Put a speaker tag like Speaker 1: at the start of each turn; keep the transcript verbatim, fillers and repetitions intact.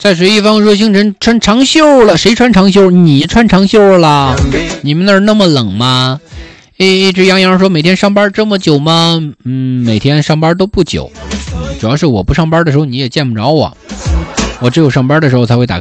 Speaker 1: 在水一方说星辰穿长袖了，谁穿长袖？你穿长袖了？你们那儿那么冷吗？一只羊羊说每天上班这么久吗？嗯，每天上班都不久，主要是我不上班的时候你也见不着我，我只有上班的时候才会打开